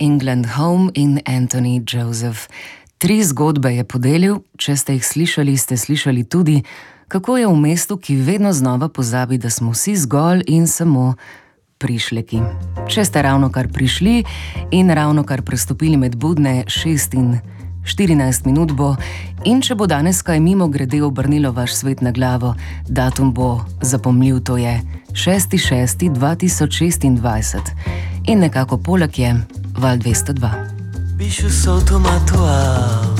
England Home in Anthony Joseph. 3 zgodbe je podelil, če ste jih slišali, ste slišali tudi, kako je v mestu, ki vedno znova pozabi, da smo vsi zgolj in samo prišleki. Če ste ravnokar prišli in ravnokar prestopili med budne 6 in 14 minut bo, in če bo danes kaj mimo grede obrnilo vaš svet na glavo, datum bo zapomljiv, to je 6.6.2026. In nekako poleg je Val 202. Bicho solto mato alto,